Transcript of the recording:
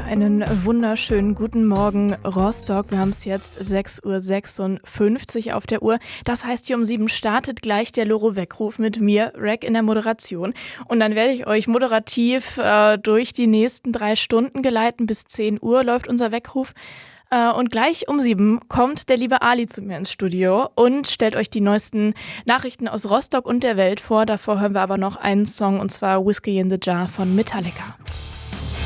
einen wunderschönen guten Morgen Rostock. Wir haben es jetzt 6:56 Uhr auf der Uhr. Das heißt, hier um 7 startet gleich der Loro-Weckruf mit mir, Rack, in der Moderation. Und dann werde ich euch moderativ durch die nächsten 3 Stunden geleiten. Bis 10 Uhr läuft unser Weckruf. Und gleich um 7 kommt der liebe Ali zu mir ins Studio und stellt euch die neuesten Nachrichten aus Rostock und der Welt vor. Davor hören wir aber noch einen Song, und zwar Whiskey in the Jar von Metallica.